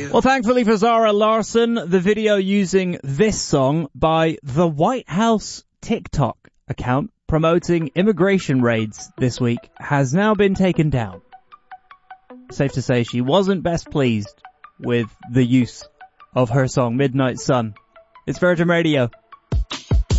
Well, thankfully for Zara Larsson, the video using this song by the White House TikTok account promoting immigration raids this week has now been taken down. Safe to say she wasn't best pleased with the use of her song Midnight Sun. It's Virgin Radio.